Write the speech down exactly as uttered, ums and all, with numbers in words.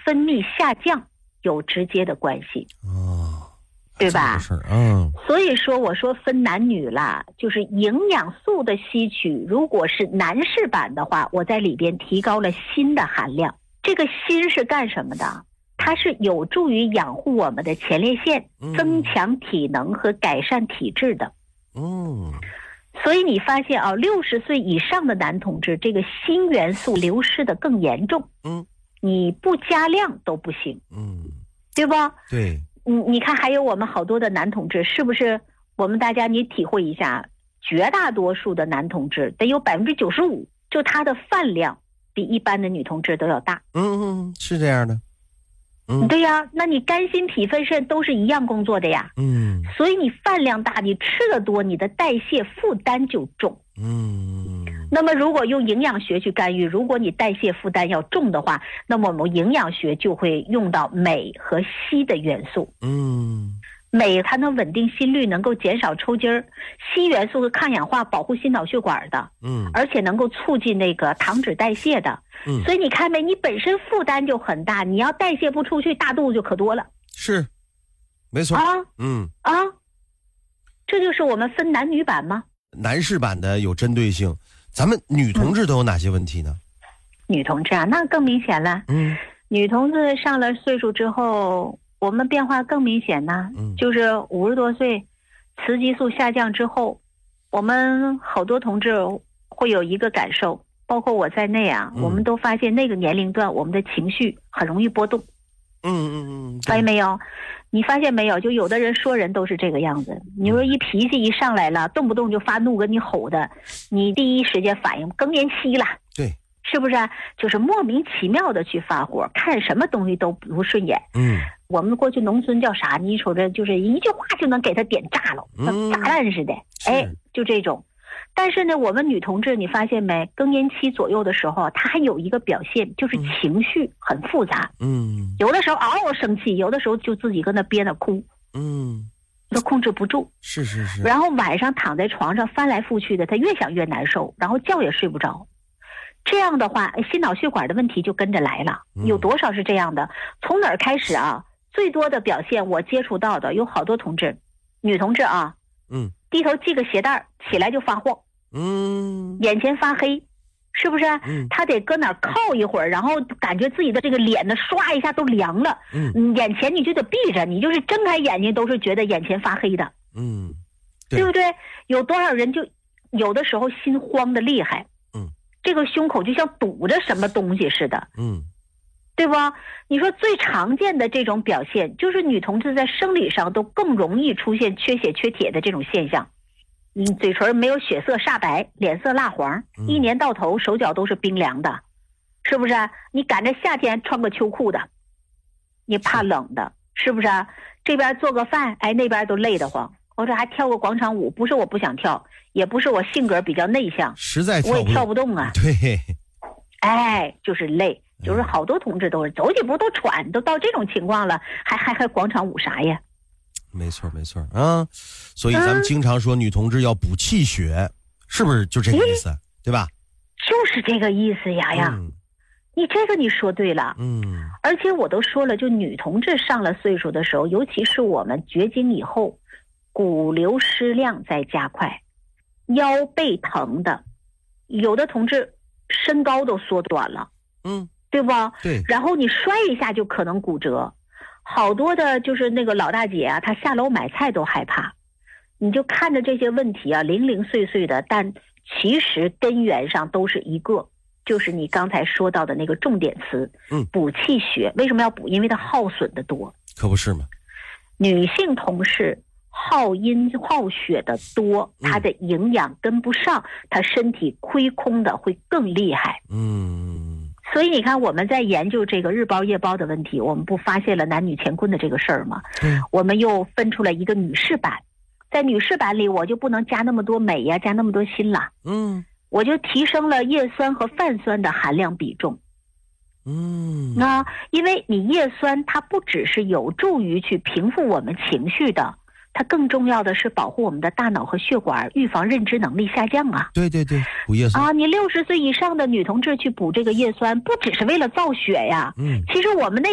分泌下降有直接的关系。 哦， 对吧？ 嗯， 所以说我说分男女啦，就是营养素的吸取，如果是男士版的话，我在里边提高了锌的含量。这个锌是干什么的？它是有助于养护我们的前列腺，增强体能和改善体质的。 嗯， 所以你发现啊，六十岁以上的男同志，这个锌元素流失的更严重。 嗯， 你不加量都不行。 嗯， 对吧？ 对。 你你看，还有我们好多的男同志，是不是？我们大家你体会一下，绝大多数的男同志得有百分之九十五，就他的饭量比一般的女同志都要大。 嗯嗯，是这样的。嗯， 对呀，那你肝心脾肺肾都是一样工作的呀。 嗯， 所以你饭量大，你吃的多，你的代谢负担就重。 嗯， 那么如果用营养学去干预，如果你代谢负担要重的话，那么我们营养学就会用到镁和硒的元素。 嗯， 镁它能稳定心率，能够减少抽筋儿；硒元素是抗氧化，保护心脑血管的。 嗯， 而且能够促进那个糖脂代谢的。 嗯， 所以你看没，你本身负担就很大，你要代谢不出去，大肚子就可多了。 是，没错。 啊， 嗯啊，这就是我们分男女版吗？ 男士版的有针对性，咱们女同志都有哪些问题呢？ 嗯、女同志啊，那更明显了。 嗯， 女同志上了岁数之后，我们变化更明显呢。 嗯， 就是五十多岁，雌激素下降之后，我们好多同志会有一个感受，包括我在内啊， 嗯、 我们都发现那个年龄段我们的情绪很容易波动。 嗯嗯嗯， 发现没有？你发现没有？就有的人说人都是这个样子。你说一脾气一上来了，动不动就发怒跟你吼的，你第一时间反应更年期了。 对， 是不是？就是莫名其妙的去发火，看什么东西都不顺眼。 嗯， 我们过去农村叫啥？你瞅着就是一句话就能给他点炸了，像炸弹似的。哎，就这种。但是呢，我们女同志，你发现没？更年期左右的时候，她还有一个表现，就是情绪很复杂。 嗯， 有的时候嗷嗷生气，有的时候就自己跟那憋那哭。 嗯， 都控制不住。 是是是。 然后晚上躺在床上翻来覆去的，她越想越难受，然后觉也睡不着。这样的话，心脑血管的问题就跟着来了。有多少是这样的？从哪儿开始啊？最多的表现我接触到的有好多同志，女同志啊， 嗯， 低头系个鞋带起来就发晃。 嗯， 眼前发黑，是不是？ 嗯， 他得搁哪儿靠一会儿，然后感觉自己的这个脸呢，唰一下都凉了。 嗯， 眼前你就得闭着，你就是睁开眼睛都是觉得眼前发黑的。 嗯， 对，对不对？有多少人就有的时候心慌的厉害。 嗯， 这个胸口就像堵着什么东西似的。 嗯， 对吧？你说最常见的这种表现，就是女同志在生理上都更容易出现缺血缺铁的这种现象。你嘴唇没有血色煞白，脸色蜡黄， 嗯、 一年到头手脚都是冰凉的，是不是？你赶着夏天穿个秋裤的，你怕冷的，是不是？这边做个饭，哎，那边都累得慌。我说还跳个广场舞，不是我不想跳，也不是我性格比较内向， 实在我也跳不动啊。 对， 哎，就是累，就是好多同志都是走几步都喘，都到这种情况了，还还还广场舞啥呀？ 没错没错啊，所以咱们经常说女同志要补气血，嗯、是不是就这个意思？对吧？ 就是这个意思呀呀。嗯，你这个你说对了。 嗯， 而且我都说了，就女同志上了岁数的时候，尤其是我们绝经以后，骨流失量在加快，腰背疼的，有的同志身高都缩短了。 嗯， 对吧？ 对。 然后你摔一下就可能骨折。好多的就是那个老大姐啊，她下楼买菜都害怕。你就看着这些问题啊，零零碎碎的，但其实根源上都是一个，就是你刚才说到的那个重点词， 嗯， 补气血。为什么要补？因为它耗损的多。 可不是吗？ 女性同事耗阴耗血的多，她的营养跟不上，嗯、她身体亏空的会更厉害。 嗯。 所以你看，我们在研究这个日包夜包的问题，我们不发现了男女乾坤的这个事儿吗？ 嗯， 我们又分出来一个女士版，在女士版里，我就不能加那么多镁呀，加那么多锌了。 嗯， 我就提升了叶酸和泛酸的含量比重。 嗯， 那因为你叶酸它不只是有助于去平复我们情绪的。它更重要的是保护我们的大脑和血管，预防认知能力下降啊！ 对对对，补叶酸啊！你六十岁以上的女同志去补这个叶酸，不只是为了造血呀。 嗯， 其实我们那。